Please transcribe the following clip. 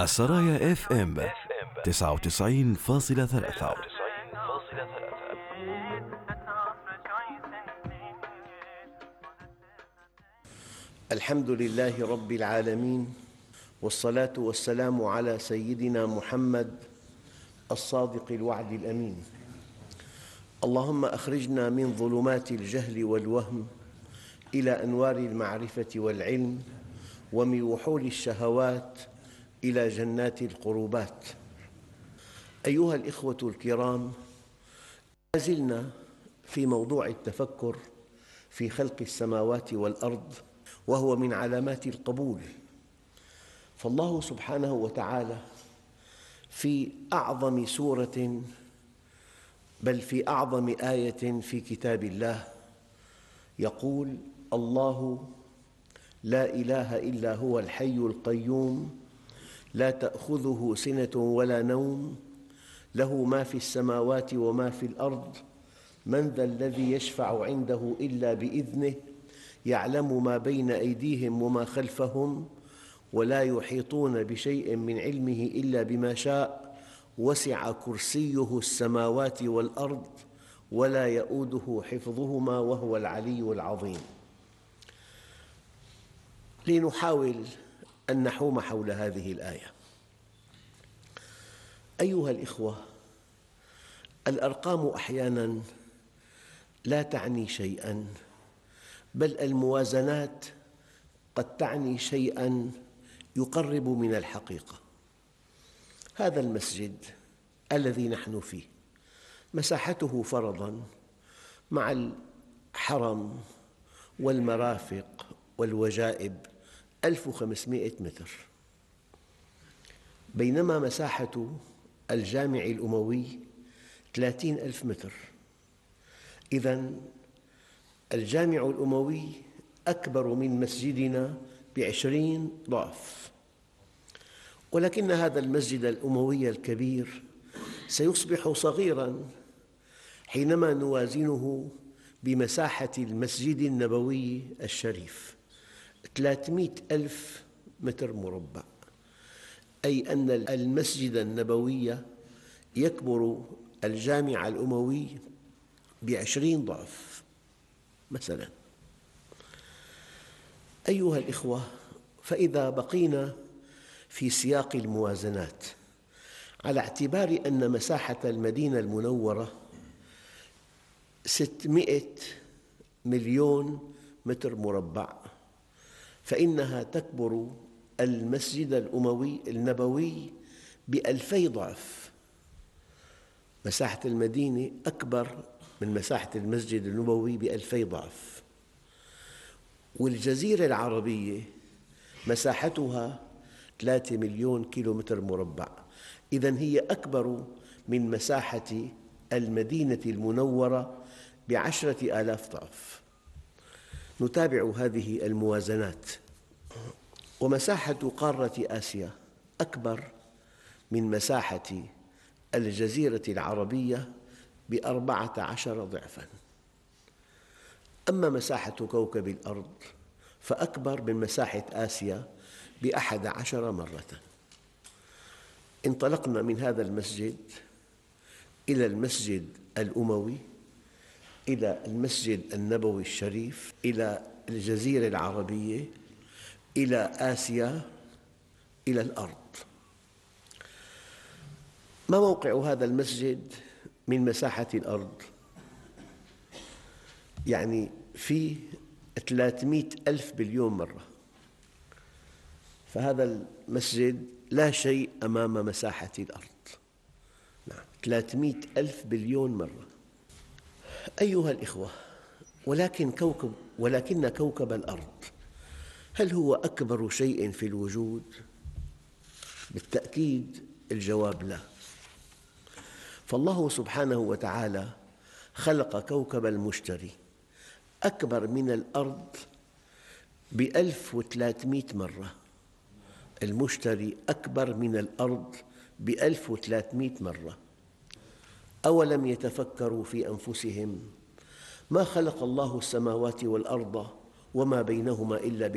السرايا اف ام 99.3. الحمد لله رب العالمين، والصلاة والسلام على سيدنا محمد الصادق الوعد الأمين. اللهم أخرجنا من ظلمات الجهل والوهم إلى أنوار المعرفة والعلم، ومن وحول الشهوات إلى جنات القربات. أيها الإخوة الكرام، ما زلنا في موضوع التفكر في خلق السماوات والأرض، وهو من علامات القبول. فالله سبحانه وتعالى في أعظم سورة، بل في أعظم آية في كتاب الله، يقول: الله لا إله إلا هو الحي القيوم لا تأخذه سنة ولا نوم له ما في السماوات وما في الأرض من ذا الذي يشفع عنده إلا بإذنه يعلم ما بين أيديهم وما خلفهم ولا يحيطون بشيء من علمه إلا بما شاء وسع كرسيه السماوات والأرض ولا يؤوده حفظهما وهو العلي العظيم. لنحاول أن نحوم حول هذه الآية. أيها الإخوة، الأرقام أحياناً لا تعني شيئاً، بل الموازنات قد تعني شيئاً يقرب من الحقيقة. هذا المسجد الذي نحن فيه مساحته فرضاً مع الحرم والمرافق والوجائب 1500 متر، بينما مساحة الجامع الأموي 30,000 متر. إذن الجامع الأموي أكبر من مسجدنا ب20 ضعف، ولكن هذا المسجد الأموي الكبير سيصبح صغيراً حينما نوازنه بمساحة المسجد النبوي الشريف 300,000 متر مربع، أي أن المسجد النبوي يكبر الجامع الأموي ب20 ضعف مثلاً. أيها الإخوة، فإذا بقينا في سياق الموازنات على اعتبار أن مساحة المدينة المنورة 600 مليون متر مربع، فإنها تكبر المسجد الأموي النبوي ب2000 ضعف. مساحة المدينة أكبر من مساحة المسجد النبوي ب2000 ضعف، والجزيرة العربية مساحتها 3 مليون كيلومتر مربع، إذن هي أكبر من مساحة المدينة المنورة ب10,000 ضعف. نتابع هذه الموازنات. ومساحة قارة آسيا أكبر من مساحة الجزيرة العربية ب14 ضعفاً. أما مساحة كوكب الأرض فأكبر من مساحة آسيا ب11 مرة. انطلقنا من هذا المسجد إلى المسجد الأموي، إلى المسجد النبوي الشريف، إلى الجزيرة العربية، إلى آسيا، إلى الأرض. ما موقع هذا المسجد من مساحة الأرض؟ يعني في 300,000 بليون مرة، فهذا المسجد لا شيء أمام مساحة الأرض. 300,000 بليون مرة. أيها الإخوة، ولكن كوكب الأرض هل هو أكبر شيء في الوجود؟ بالتأكيد الجواب لا. فالله سبحانه وتعالى خلق كوكب المشتري أكبر من الأرض ب1300 مرة. المشتري أكبر من الأرض ب1300 مرة. أولم يتفكروا في أنفسهم ما خلق الله السماوات والأرض وما بينهما إلا